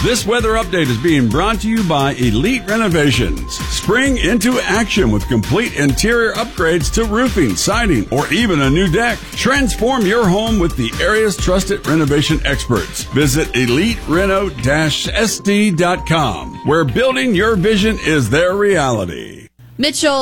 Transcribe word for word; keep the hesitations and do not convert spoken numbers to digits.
This weather update is being brought to you by Elite Renovations. Spring into action with complete interior upgrades to roofing, siding, or even a new deck. Transform your home with the area's trusted renovation experts. Visit elite reno dash s d dot com, where building your vision is their reality. Mitchell